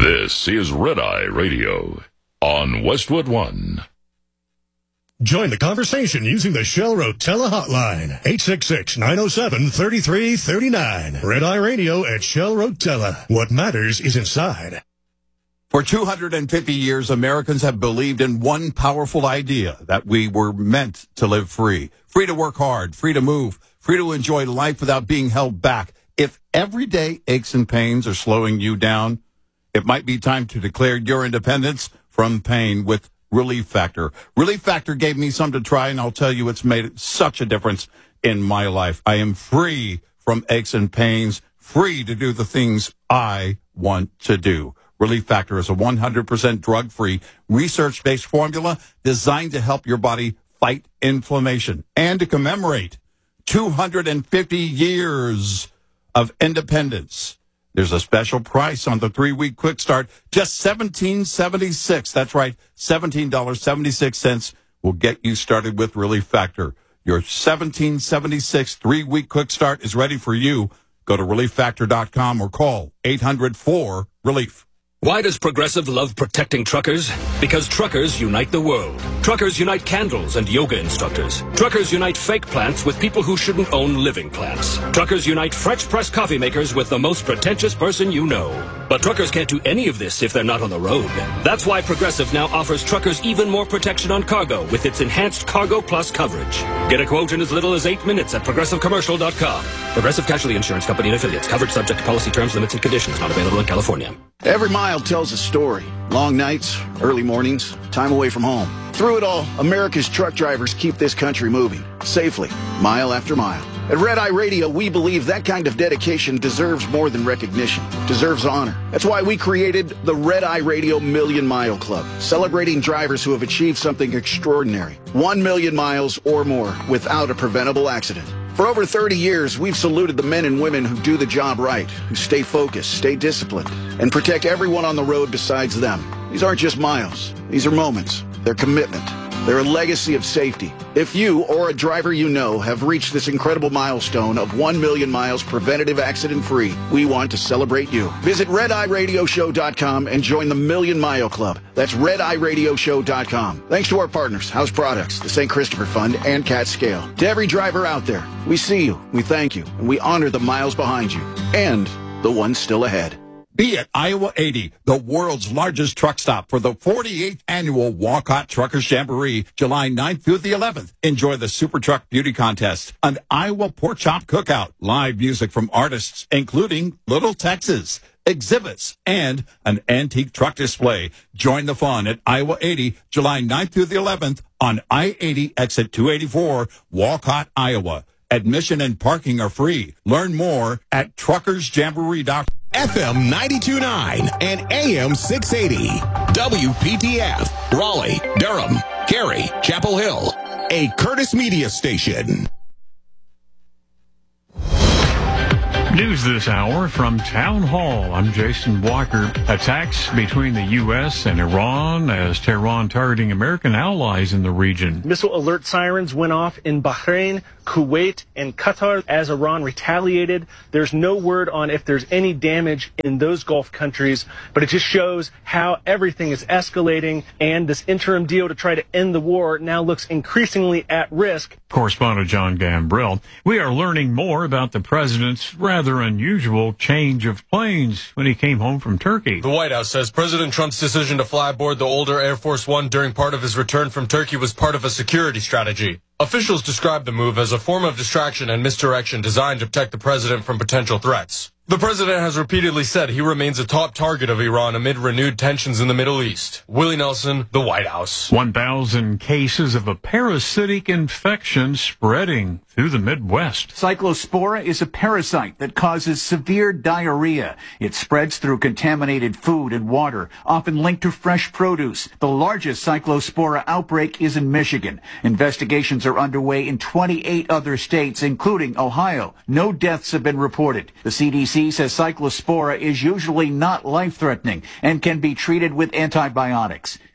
This is Red Eye Radio on Westwood One. Join the conversation using the Shell Rotella hotline, 866-907-3339. Red Eye Radio at Shell Rotella. What matters is inside. For 250 years, Americans have believed in one powerful idea, that we were meant to live free. Free to work hard, free to move, free to enjoy life without being held back. If everyday aches and pains are slowing you down, it might be time to declare your independence from pain with Relief Factor. Relief Factor gave me something to try, and I'll tell you it's made such a difference in my life. I am free from aches and pains, free to do the things I want to do. Relief Factor is a 100% drug-free, research-based formula designed to help your body fight inflammation and to commemorate 250 years of independence. There's a special price on the 3-week quick start, just $17.76. That's right, $17.76 will get you started with Relief Factor. Your $17.76 3-week quick start is ready for you. Go to ReliefFactor.com or call 800-4-RELIEF. Why does Progressive love protecting truckers? Because truckers unite the world. Truckers unite candles and yoga instructors. Truckers unite fake plants with people who shouldn't own living plants. Truckers unite French press coffee makers with the most pretentious person you know. But truckers can't do any of this if they're not on the road. That's why Progressive now offers truckers even more protection on cargo with its enhanced Cargo Plus coverage. Get a quote in as little as 8 minutes at ProgressiveCommercial.com. Progressive Casualty Insurance Company and Affiliates. Coverage subject to policy terms, limits, and conditions. Not available in California. Every mile tells a story. Long nights, early mornings, time away from home. Through it all, America's truck drivers keep this country moving, safely, mile after mile. At Red Eye Radio, we believe that kind of dedication deserves more than recognition, deserves honor. That's why we created the Red Eye Radio Million Mile Club, celebrating drivers who have achieved something extraordinary. 1 million miles or more without a preventable accident. For over 30 years, we've saluted the men and women who do the job right, who stay focused, stay disciplined, and protect everyone on the road besides them. These aren't just miles. These are moments. They're commitment. They're a legacy of safety. If you or a driver you know have reached this incredible milestone of 1 million miles preventative accident-free, we want to celebrate you. Visit RedEyeRadioShow.com and join the Million Mile Club. That's RedEyeRadioShow.com. Thanks to our partners, House Products, the St. Christopher Fund, and Cat Scale. To every driver out there, we see you, we thank you, and we honor the miles behind you and the ones still ahead. Be at Iowa 80, the world's largest truck stop for the 48th annual Walcott Truckers Jamboree, July 9th through the 11th. Enjoy the Super Truck Beauty Contest, an Iowa Pork Chop Cookout, live music from artists, including Little Texas, exhibits, and an antique truck display. Join the fun at Iowa 80, July 9th through the 11th on I-80 exit 284, Walcott, Iowa. Admission and parking are free. Learn more at truckersjamboree.com. FM 92.9 and AM 680. WPTF, Raleigh, Durham, Cary, Chapel Hill. A Curtis Media station. News this hour from Town Hall. I'm Jason Walker. Attacks between the U.S. and Iran as Tehran targeting American allies in the region. Missile alert sirens went off in Bahrain, Kuwait, and Qatar as Iran retaliated. There's no word on if there's any damage in those Gulf countries, but it just shows how everything is escalating, and this interim deal to try to end the war now looks increasingly at risk. Correspondent John Gambrell. We are learning more about the president's rather unusual change of planes when he came home from Turkey. The White House says President Trump's decision to fly aboard the older Air Force One during part of his return from Turkey was part of a security strategy. Officials described the move as a form of distraction and misdirection designed to protect the president from potential threats. The president has repeatedly said he remains a top target of Iran amid renewed tensions in the Middle East. Willie Nelson, The White House. 1,000 cases of a parasitic infection spreading through the Midwest. Cyclospora is a parasite that causes severe diarrhea. It spreads through contaminated food and water, often linked to fresh produce. The largest Cyclospora outbreak is in Michigan. Investigations are underway in 28 other states, including Ohio. No deaths have been reported. The CDC says Cyclospora is usually not life-threatening and can be treated with antibiotics.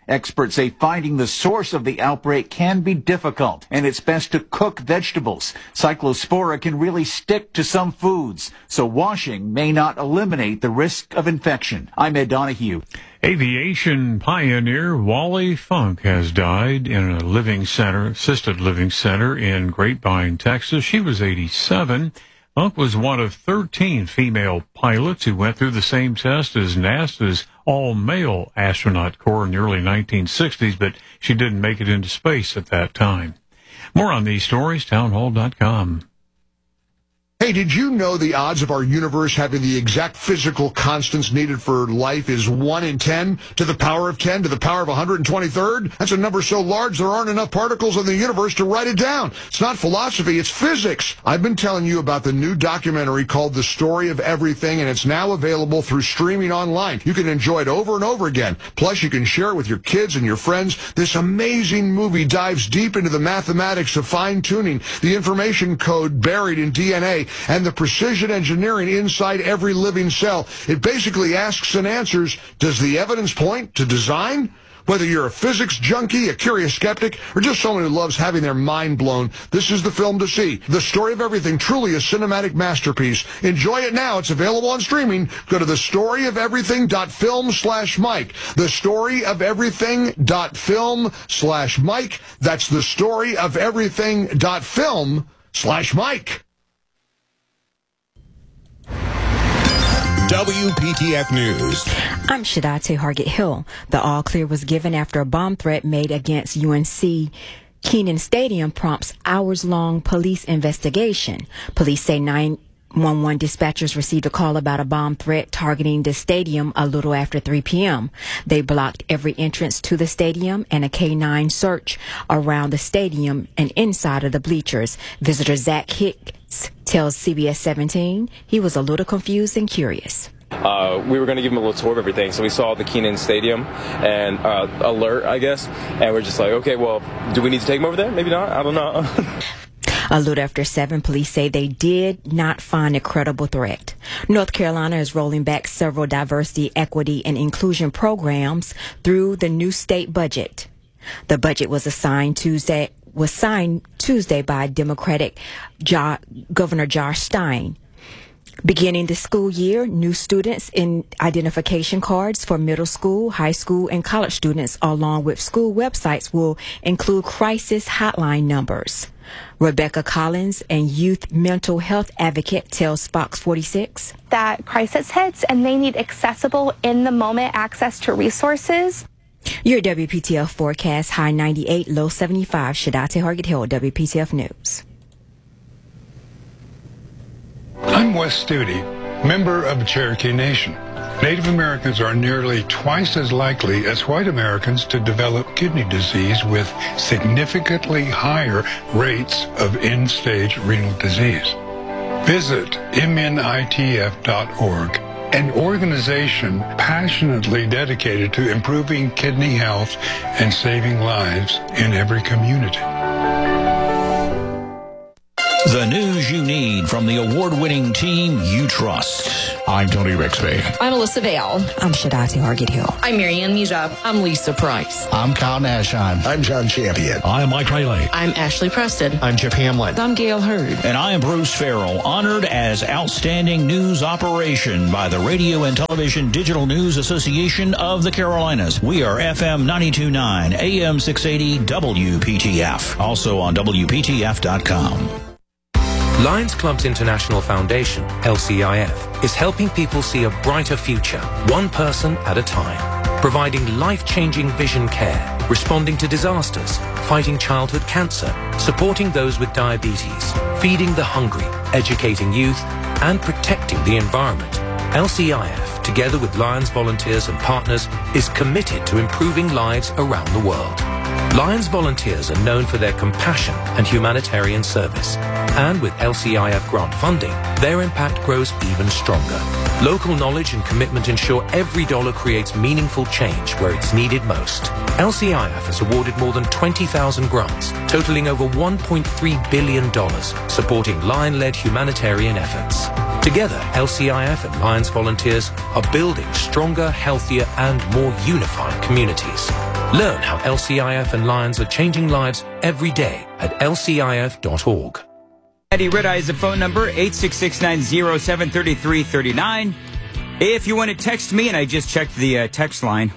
Experts say finding the source of the outbreak can be difficult, and it's best to cook vegetables. Cyclospora can really stick to some foods, so washing may not eliminate the risk of infection. I'm Ed Donahue. Aviation pioneer Wally Funk has died in a assisted living center in Grapevine, Texas. She was 87. Funk was one of 13 female pilots who went through the same test as NASA's all-male astronaut corps in the early 1960s, but she didn't make it into space at that time. More on these stories, townhall.com. Hey, did you know the odds of our universe having the exact physical constants needed for life is 1 in 10 to the power of 10 to the power of 123rd? That's a number so large there aren't enough particles in the universe to write it down. It's not philosophy, it's physics. I've been telling you about the new documentary called The Story of Everything, and it's now available through streaming online. You can enjoy it over and over again. Plus, you can share it with your kids and your friends. This amazing movie dives deep into the mathematics of fine-tuning, the information code buried in DNA, and the precision engineering inside every living cell. It basically asks and answers, does the evidence point to design? Whether you're a physics junkie, a curious skeptic, or just someone who loves having their mind blown, this is the film to see. The Story of Everything, truly a cinematic masterpiece. Enjoy it now. It's available on streaming. Go to thestoryofeverything.film/Mike. Thestoryofeverything.film/Mike. That's thestoryofeverything.film/Mike. WPTF News. I'm Shadate Hargett Hill. The all clear was given after a bomb threat made against UNC Kenan Stadium prompts hours-long police investigation. Police say 911 dispatchers received a call about a bomb threat targeting the stadium a little after 3 p.m. They blocked every entrance to the stadium and a K-9 search around the stadium and inside of the bleachers. Visitor Zach Hicks tells CBS 17 he was a little confused and curious. We were going to give him a little tour of everything, so we saw the Kenan Stadium and alert, I guess, and we're just like, okay, well, do we need to take him over there? Maybe not. I don't know. A little after 7, police say they did not find a credible threat. North Carolina is rolling back several diversity, equity, and inclusion programs through the new state budget. The budget was signed Tuesday by Democratic Governor Josh Stein. Beginning the school year, new students in identification cards for middle school, high school, and college students, along with school websites, will include crisis hotline numbers. Rebecca Collins, a youth mental health advocate, tells Fox 46 that crisis hits and they need accessible, in-the-moment access to resources. Your WPTF forecast: high 98, low 75. Shadate Hargett Hill, WPTF News. I'm Wes Studi, member of the Cherokee Nation. Native Americans are nearly twice as likely as white Americans to develop kidney disease, with significantly higher rates of end-stage renal disease. Visit MNITF.org, an organization passionately dedicated to improving kidney health and saving lives in every community. The news you need from the award-winning team you trust. I'm Tony Rixby. I'm Alyssa Vale. I'm Shadati Hargett Hill. I'm Marianne Mujab. I'm Lisa Price. I'm Kyle Nashheim. I'm John Champion. I'm Mike Rayleigh. I'm Ashley Preston. I'm Chip Hamlin. I'm Gail Hurd. And I am Bruce Farrell, honored as Outstanding News Operation by the Radio and Television Digital News Association of the Carolinas. We are FM 92.9, AM 680, WPTF. Also on WPTF.com. Lions Clubs International Foundation, LCIF, is helping people see a brighter future, one person at a time. Providing life-changing vision care, responding to disasters, fighting childhood cancer, supporting those with diabetes, feeding the hungry, educating youth, and protecting the environment. LCIF, together with Lions volunteers and partners, is committed to improving lives around the world. Lions volunteers are known for their compassion and humanitarian service. And with LCIF grant funding, their impact grows even stronger. Local knowledge and commitment ensure every dollar creates meaningful change where it's needed most. LCIF has awarded more than 20,000 grants, totaling over $1.3 billion, supporting Lion-led humanitarian efforts. Together, LCIF and Lions volunteers are building stronger, healthier, and more unified communities. Learn how LCIF and Lions are changing lives every day at lcif.org. Eddie Red Eye is the phone number, 866-907-3339. If you want to text me, and I just checked the text line,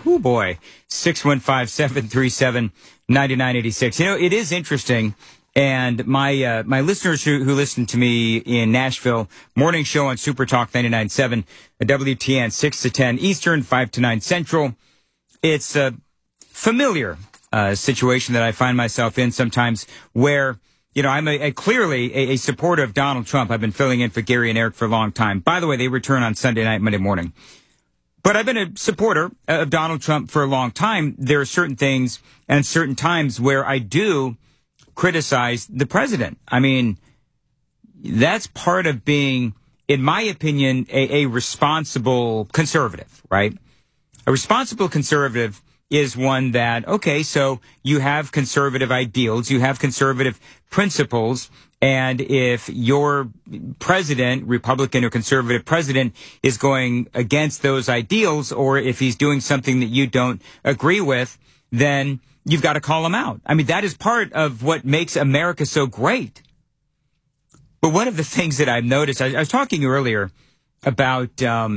615-737-9986. You know, it is interesting, and my listeners who listen to me in Nashville, morning show on Super Talk 99.7, WTN 6 to 10 Eastern, 5 to 9 Central. It's a familiar situation that I find myself in sometimes where, you know, I'm clearly a supporter of Donald Trump. I've been filling in for Gary and Eric for a long time. By the way, they return on Sunday night, Monday morning. But I've been a supporter of Donald Trump for a long time. There are certain things and certain times where I do criticize the president. I mean, that's part of being, in my opinion, a responsible conservative, right? A responsible conservative is one that, okay, so you have conservative ideals, you have conservative principles, and if your president, Republican or conservative president, is going against those ideals, or if he's doing something that you don't agree with, then you've got to call him out. I mean, that is part of what makes America so great. But one of the things that I've noticed, I was talking earlier about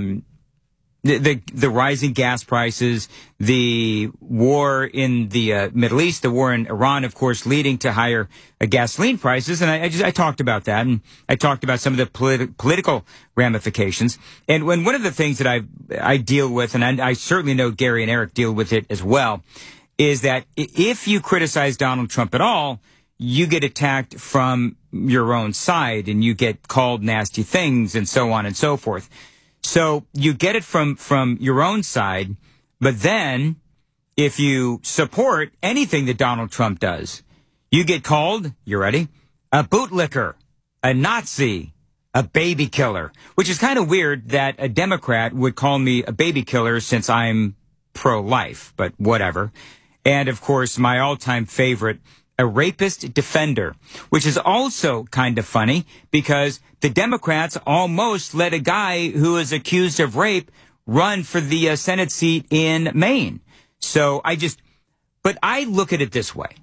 the rising gas prices, the war in the Middle East, the war in Iran, of course, leading to higher gasoline prices. And I talked about that, and I talked about some of the political ramifications. And one of the things that I deal with, and I certainly know Gary and Eric deal with it as well, is that if you criticize Donald Trump at all, you get attacked from your own side, and you get called nasty things, and so on and so forth. So you get it from your own side, but then if you support anything that Donald Trump does, you get called, you ready, a bootlicker, a Nazi, a baby killer, which is kind of weird that a Democrat would call me a baby killer since I'm pro-life, but whatever. And, of course, my all-time favorite, a rapist defender, which is also kind of funny because the Democrats almost let a guy who is accused of rape run for the Senate seat in Maine. So but I look at it this way.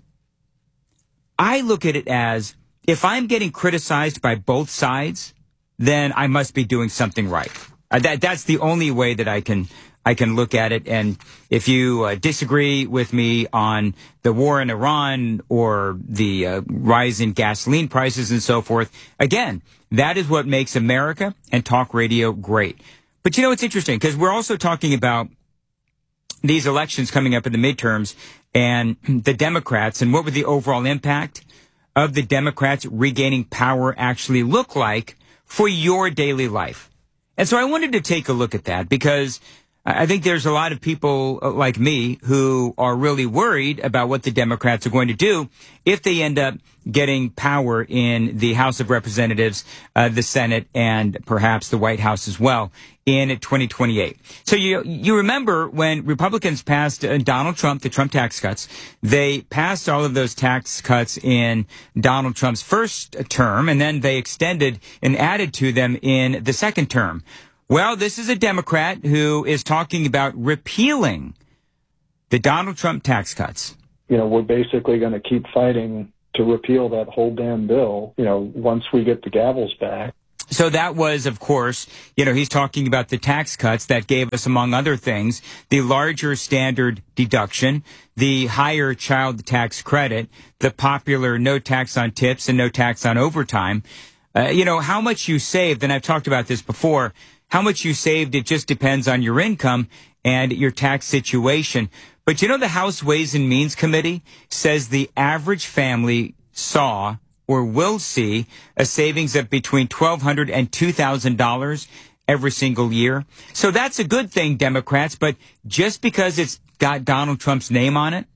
I look at it as, if I'm getting criticized by both sides, then I must be doing something right. That's the only way that I can look at it. And if you disagree with me on the war in Iran or the rise in gasoline prices and so forth, again, that is what makes America and talk radio great. But you know, it's interesting because we're also talking about these elections coming up in the midterms and the Democrats, and what would the overall impact of the Democrats regaining power actually look like for your daily life. And so I wanted to take a look at that because I think there's a lot of people like me who are really worried about what the Democrats are going to do if they end up getting power in the House of Representatives, the Senate, and perhaps the White House as well in 2028. So you remember when Republicans passed Donald Trump, the Trump tax cuts, they passed all of those tax cuts in Donald Trump's first term, and then they extended and added to them in the second term. Well, this is a Democrat who is talking about repealing the Donald Trump tax cuts. You know, we're basically going to keep fighting to repeal that whole damn bill, you know, once we get the gavels back. So that was, of course, you know, he's talking about the tax cuts that gave us, among other things, the larger standard deduction, the higher child tax credit, the popular no tax on tips and no tax on overtime. You know, how much you saved, and I've talked about this before, how much you saved, it just depends on your income and your tax situation. But you know, the House Ways and Means Committee says the average family saw or will see a savings of between $1,200 and $2,000 every single year. So that's a good thing, Democrats, but just because it's got Donald Trump's name on it,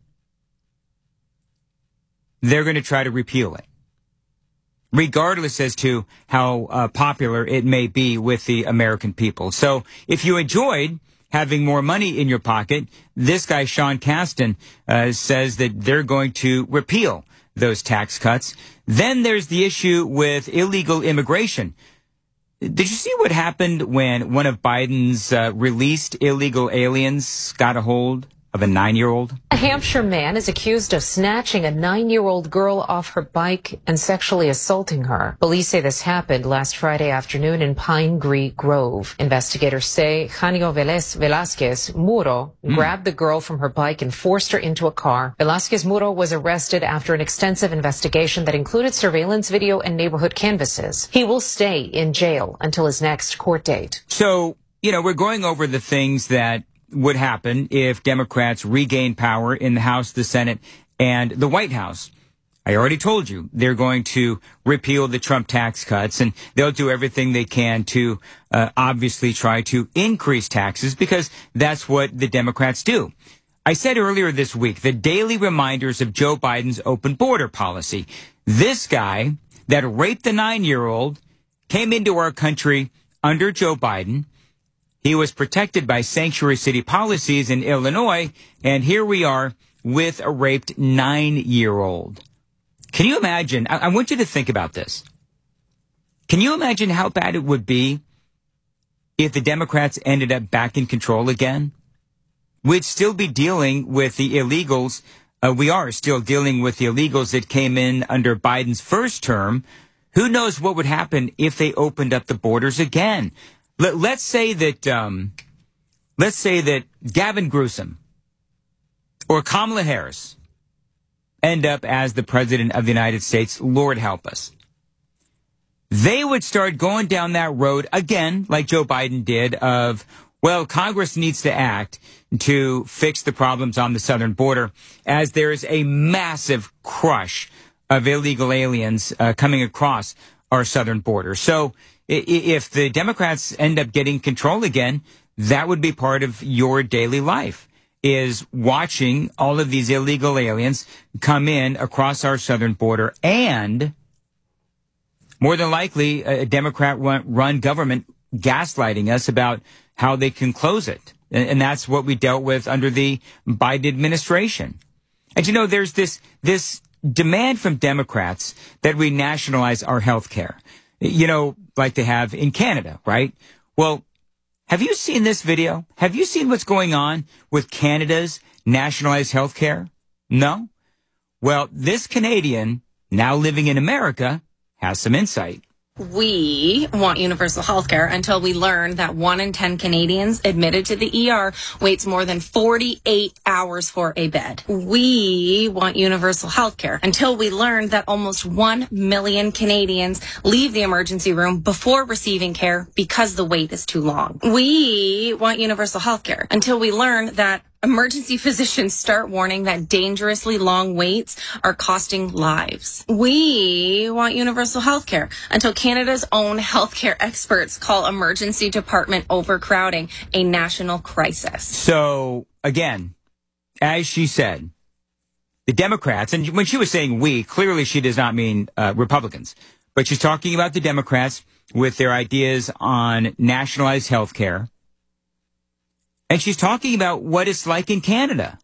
they're going to try to repeal it, regardless as to how popular it may be with the American people. So if you enjoyed having more money in your pocket, this guy, Sean Casten, says that they're going to repeal those tax cuts. Then there's the issue with illegal immigration. Did you see what happened when one of Biden's released illegal aliens got a hold of a 9-year-old? A Hampshire man is accused of snatching a 9-year-old girl off her bike and sexually assaulting her. Police say this happened last Friday afternoon in Pine Grove. Investigators say Janio Velázquez Muro grabbed the girl from her bike and forced her into a car. Velázquez Muro was arrested after an extensive investigation that included surveillance video and neighborhood canvases. He will stay in jail until his next court date. So, we're going over the things that would happen if Democrats regain power in the House, the Senate, and the White House. I already told you they're going to repeal the Trump tax cuts, and they'll do everything they can to obviously try to increase taxes because that's what the Democrats do. I said earlier this week, the daily reminders of Joe Biden's open border policy. This guy that raped the 9-year-old came into our country under Joe Biden. He was protected by sanctuary city policies in Illinois, and here we are with a raped 9-year-old. Can you imagine? I want you to think about this. Can you imagine how bad it would be if the Democrats ended up back in control again? We'd still be dealing with the illegals. We are still dealing with the illegals that came in under Biden's first term. Who knows what would happen if they opened up the borders again? Let's say that Gavin Newsom or Kamala Harris end up as the president of the United States. Lord help us. They would start going down that road again, like Joe Biden did, of, well, Congress needs to act to fix the problems on the southern border, as there is a massive crush of illegal aliens coming across our southern border. So if the Democrats end up getting control again, that would be part of your daily life, is watching all of these illegal aliens come in across our southern border, and more than likely a Democrat-run government gaslighting us about how they can close it. And that's what we dealt with under the Biden administration. And there's this demand from Democrats that we nationalize our health care. Like they have in Canada, right? Well, have you seen this video? Have you seen what's going on with Canada's nationalized health care? No? Well, this Canadian, now living in America, has some insight. We want universal health care until we learn that 1 in 10 Canadians admitted to the ER waits more than 48 hours for a bed. We want universal health care until we learn that almost 1 million Canadians leave the emergency room before receiving care because the wait is too long. We want universal health care until we learn that emergency physicians start warning that dangerously long waits are costing lives. We want universal health care until Canada's own healthcare experts call emergency department overcrowding a national crisis. So, again, as she said, the Democrats, and when she was saying we, clearly she does not mean Republicans, but she's talking about the Democrats with their ideas on nationalized health care. And she's talking about what it's like in Canada.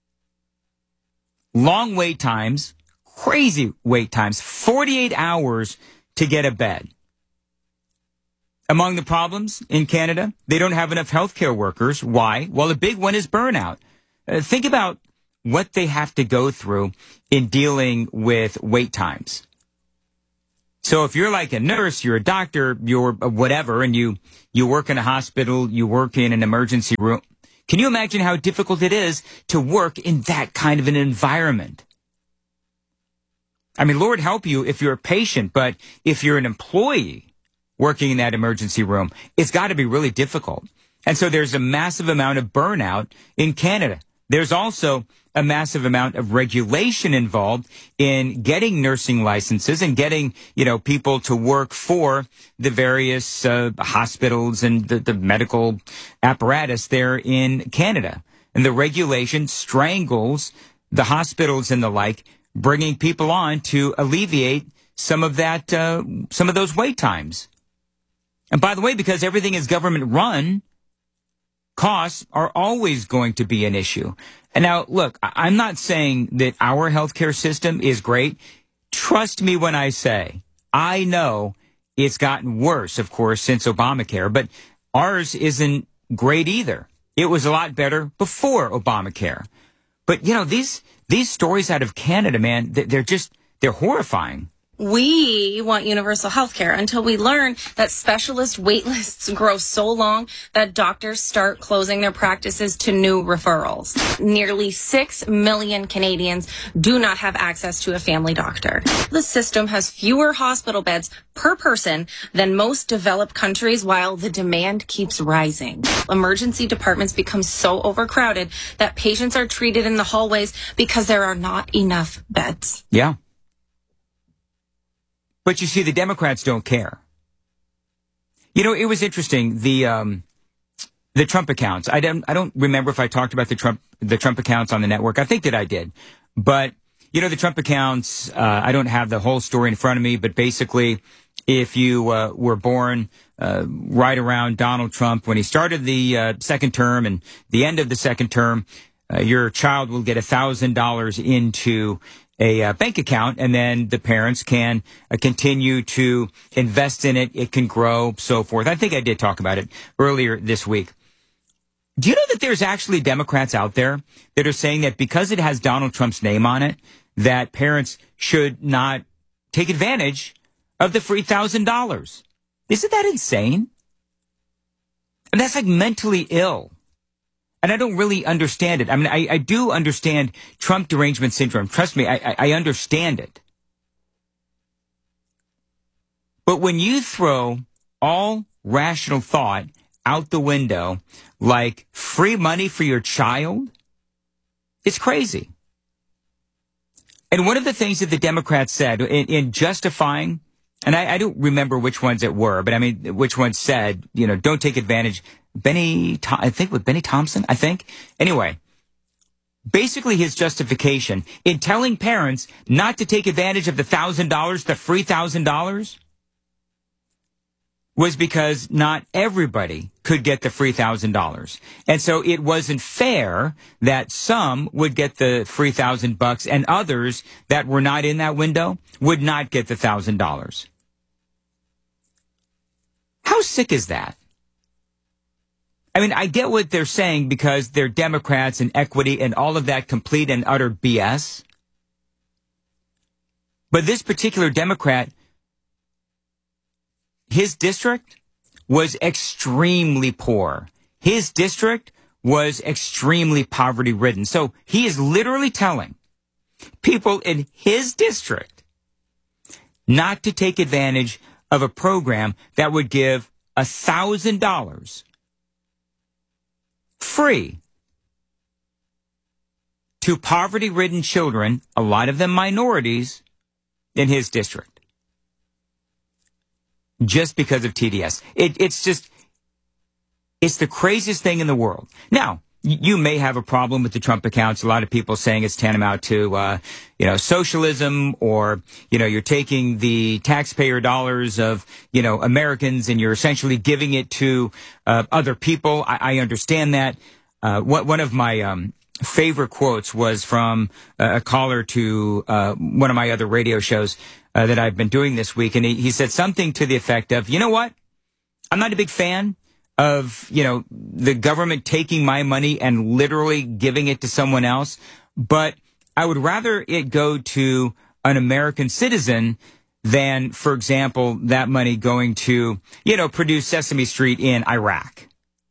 Long wait times, crazy wait times, 48 hours to get a bed. Among the problems in Canada, they don't have enough healthcare workers. Why? Well, a big one is burnout. Think about what they have to go through in dealing with wait times. So if you're like a nurse, you're a doctor, you're whatever, and you work in a hospital, you work in an emergency room, can you imagine how difficult it is to work in that kind of an environment? I mean, Lord help you if you're a patient, but if you're an employee working in that emergency room, it's got to be really difficult. And so there's a massive amount of burnout in Canada. There's also a massive amount of regulation involved in getting nursing licenses and getting, people to work for the various hospitals and the medical apparatus there in Canada. And the regulation strangles the hospitals and the like, bringing people on to alleviate some of those wait times. And by the way, because everything is government run, costs are always going to be an issue. And now, look, I'm not saying that our healthcare system is great. Trust me when I say, I know it's gotten worse, of course, since Obamacare, but ours isn't great either. It was a lot better before Obamacare. But, you know, these stories out of Canada, man, they're horrifying. We want universal health care until we learn that specialist wait lists grow so long that doctors start closing their practices to new referrals. Nearly 6 million Canadians do not have access to a family doctor. The system has fewer hospital beds per person than most developed countries, while the demand keeps rising. Emergency departments become so overcrowded that patients are treated in the hallways because there are not enough beds. Yeah. But you see, the Democrats don't care. You know, it was interesting. The Trump accounts. I don't remember if I talked about the Trump accounts on the network. I think that I did. But, you know, the Trump accounts, I don't have the whole story in front of me, but basically, if you were born right around Donald Trump when he started the second term and the end of the second term, your child will get $1,000 into a bank account, and then the parents can continue to invest in it. It can grow, so forth. I think I did talk about it earlier this week. Do you know that there's actually Democrats out there that are saying that because it has Donald Trump's name on it, that parents should not take advantage of the free $1,000? Isn't that insane? And that's like mentally ill. And I don't really understand it. I mean, I do understand Trump derangement syndrome. Trust me, I understand it. But when you throw all rational thought out the window, like free money for your child, it's crazy. And one of the things that the Democrats said in justifying, and I don't remember which ones it were, but I mean, which ones said, you know, don't take advantage. Benny Thompson, I think. Anyway, basically his justification in telling parents not to take advantage of the $1,000, the free $1,000, was because not everybody could get the free $1,000. And so it wasn't fair that some would get the free $1,000 and others that were not in that window would not get the $1,000. How sick is that? I mean, I get what they're saying because they're Democrats and equity and all of that complete and utter BS. But this particular Democrat, his district was extremely poor. His district was extremely poverty-ridden. So he is literally telling people in his district not to take advantage of a program that would give $1,000 free to poverty-ridden children, a lot of them minorities, in his district. Just because of TDS. It's the craziest thing in the world. Now, you may have a problem with the Trump accounts. A lot of people saying it's tantamount to, socialism, or, you're taking the taxpayer dollars of, Americans and you're essentially giving it to other people. I understand that. One of my favorite quotes was from a caller to one of my other radio shows that I've been doing this week. And he said something to the effect of, you know what? I'm not a big fan of, the government taking my money and literally giving it to someone else. But I would rather it go to an American citizen than, for example, that money going to, produce Sesame Street in Iraq.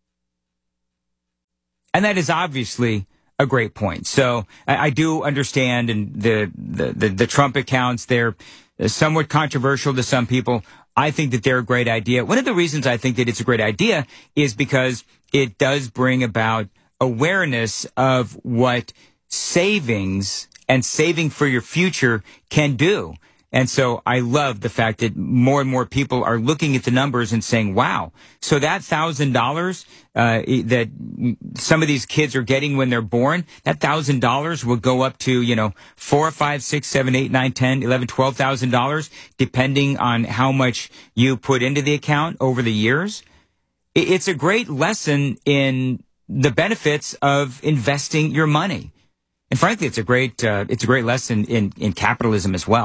And that is obviously a great point. So I do understand, and the Trump accounts, they're somewhat controversial to some people. I think that they're a great idea. One of the reasons I think that it's a great idea is because it does bring about awareness of what savings and saving for your future can do. And so I love the fact that more and more people are looking at the numbers and saying, wow, so that $1,000 that some of these kids are getting when they're born, that $1,000 will go up to, $4,000, $5,000, $6,000, $7,000, $8,000, $9,000, $11,000, $12,000, depending on how much you put into the account over the years. It's a great lesson in the benefits of investing your money. And frankly, it's a great lesson in capitalism as well.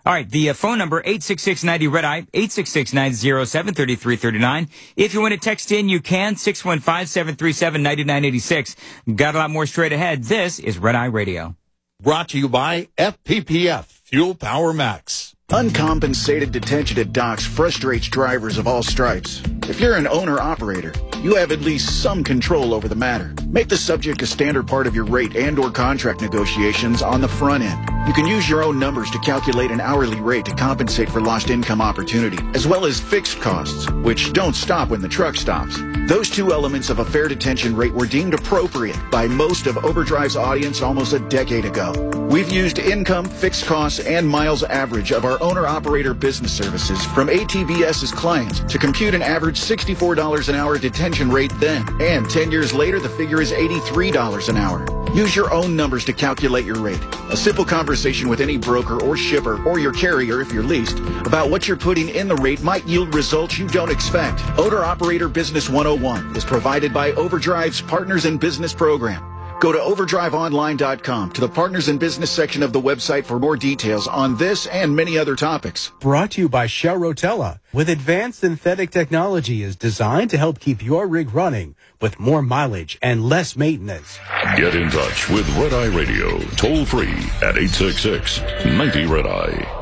All right, the phone number, 866-90-RED-I, 866-907-3339. If you want to text in, you can, 615-737-9986. Got a lot more straight ahead. This is Red Eye Radio. Brought to you by FPPF, Fuel Power Max. Uncompensated detention at docks frustrates drivers of all stripes. If you're an owner-operator, you have at least some control over the matter. Make the subject a standard part of your rate and/or contract negotiations on the front end. You can use your own numbers to calculate an hourly rate to compensate for lost income opportunity, as well as fixed costs, which don't stop when the truck stops. Those two elements of a fair detention rate were deemed appropriate by most of Overdrive's audience almost a decade ago. We've used income, fixed costs, and miles average of our owner-operator business services from ATBS's clients to compute an average $64 an hour detention rate then. And 10 years later, the figure is $83 an hour. Use your own numbers to calculate your rate. A simple conversation with any broker or shipper or your carrier if you're leased about what you're putting in the rate might yield results you don't expect. Owner-Operator Business 101 is provided by Overdrive's Partners in Business program. Go to overdriveonline.com to the Partners in Business section of the website for more details on this and many other topics. Brought to you by Shell Rotella. With advanced synthetic technology is designed to help keep your rig running with more mileage and less maintenance. Get in touch with Red Eye Radio, toll free at 866-90-RED-EYE.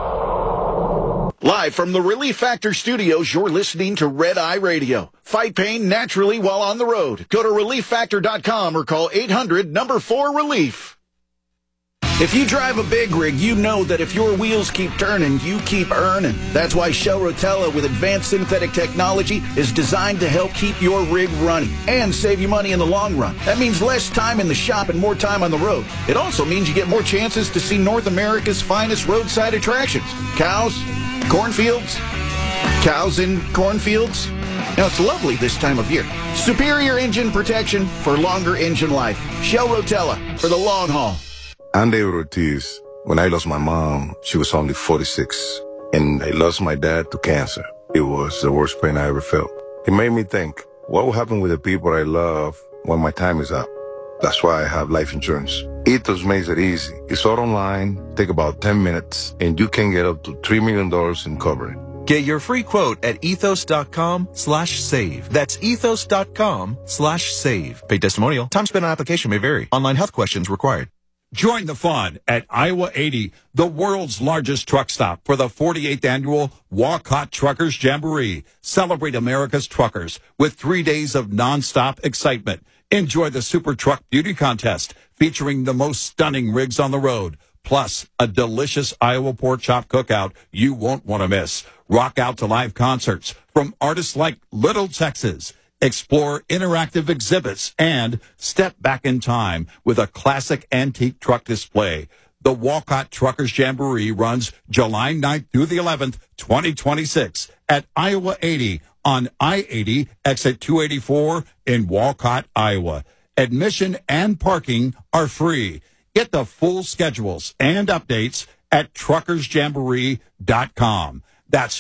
Live from the Relief Factor studios, you're listening to Red Eye Radio. Fight pain naturally while on the road. Go to ReliefFactor.com or call 800-4RELIEF. If you drive a big rig, you know that if your wheels keep turning, you keep earning. That's why Shell Rotella with advanced synthetic technology is designed to help keep your rig running and save you money in the long run. That means less time in the shop and more time on the road. It also means you get more chances to see North America's finest roadside attractions. Cows, cornfields, cows in cornfields. Now, it's lovely this time of year. Superior engine protection for longer engine life. Shell Rotella for the long haul. I'm David Ortiz. When I lost my mom, she was only 46. And I lost my dad to cancer. It was the worst pain I ever felt. It made me think, what will happen with the people I love when my time is up? That's why I have life insurance. Ethos makes it easy. It's all online, take about 10 minutes, and you can get up to $3 million in coverage. Get your free quote at ethos.com/save. That's ethos.com/save. Paid testimonial. Time spent on application may vary. Online health questions required. Join the fun at Iowa 80, the world's largest truck stop for the 48th annual Walcott Truckers Jamboree. Celebrate America's truckers with 3 days of nonstop excitement. Enjoy the Super Truck Beauty Contest featuring the most stunning rigs on the road, plus a delicious Iowa pork chop cookout you won't want to miss. Rock out to live concerts from artists like Little Texas. Explore interactive exhibits and step back in time with a classic antique truck display. The Walcott Truckers Jamboree runs July 9th through the 11th, 2026 at Iowa 80 on I-80 exit 284 in Walcott, Iowa. Admission and parking are free. Get the full schedules and updates at truckersjamboree.com. That's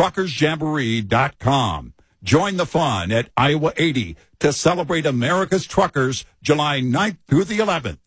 truckersjamboree.com. Join the fun at Iowa 80 to celebrate America's truckers July 9th through the 11th.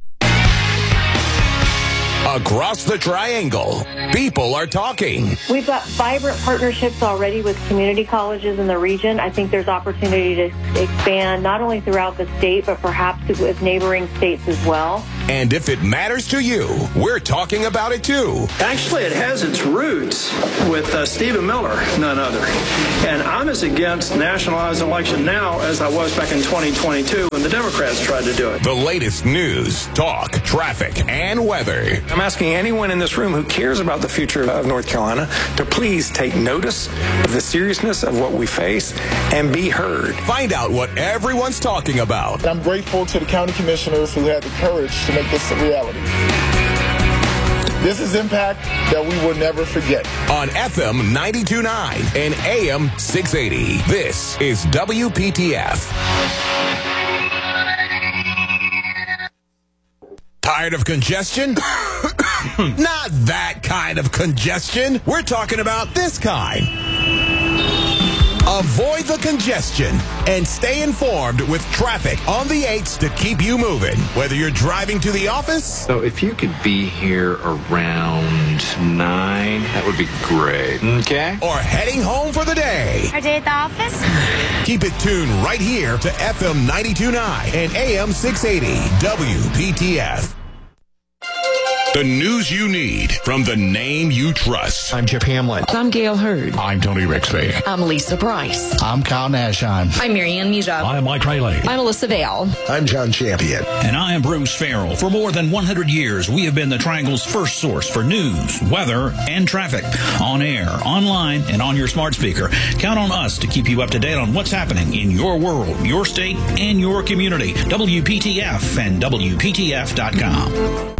Across the Triangle, people are talking. We've got vibrant partnerships already with community colleges in the region. I think there's opportunity to expand not only throughout the state, but perhaps with neighboring states as well. And if it matters to you, we're talking about it too. Actually, it has its roots with Stephen Miller, none other. And I'm as against nationalized election now as I was back in 2022 when the Democrats tried to do it. The latest news, talk, traffic, and weather. I'm asking anyone in this room who cares about the future of North Carolina to please take notice of the seriousness of what we face and be heard. Find out what everyone's talking about. I'm grateful to the county commissioners who had the courage to make this a reality. This is impact that we will never forget. On FM 92.9 and AM 680, this is WPTF. Tired of congestion? Not that kind of congestion. We're talking about this kind. Avoid the congestion and stay informed with traffic on the 8s to keep you moving. Whether you're driving to the office. So if you could be here around 9, that would be great. Okay. Or heading home for the day. Our day at the office? Keep it tuned right here to FM 92.9 and AM 680 WPTF. The news you need from the name you trust. I'm Chip Hamlin. I'm Gail Hurd. I'm Tony Rixby. I'm Lisa Bryce. I'm Kyle Nashheim. I'm Marianne Mijab. I'm Mike Rayleigh. I'm Alyssa Vale. I'm John Champion. And I am Bruce Farrell. For more than 100 years, we have been the Triangle's first source for news, weather, and traffic. On air, online, and on your smart speaker. Count on us to keep you up to date on what's happening in your world, your state, and your community. WPTF and WPTF.com.